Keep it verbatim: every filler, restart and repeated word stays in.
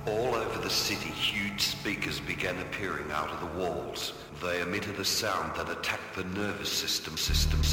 All over the city, huge speakers began appearing out of the walls. They emitted a sound that attacked the nervous system, system,